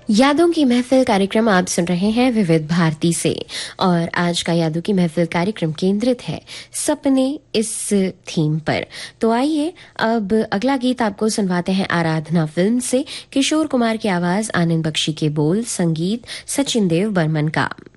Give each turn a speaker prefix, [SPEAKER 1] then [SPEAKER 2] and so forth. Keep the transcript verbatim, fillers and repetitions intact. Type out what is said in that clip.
[SPEAKER 1] यादों की महफिल कार्यक्रम आप सुन रहे हैं विविध भारती से और आज का यादों की महफिल कार्यक्रम केंद्रित है सपने इस थीम पर। तो आइए अब अगला गीत आपको सुनवाते हैं आराधना फिल्म से। किशोर कुमार की आवाज, आनंद बख्शी के बोल, संगीत सचिन देव बर्मन का।